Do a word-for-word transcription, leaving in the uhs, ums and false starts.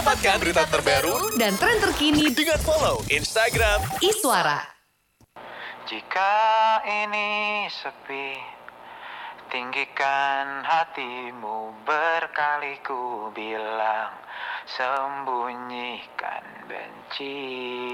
Dapatkan berita terbaru dan tren terkini dengan follow Instagram Iswara. Jika ini sepi, tinggikan hatimu, berkali ku bilang, sembunyikan benci.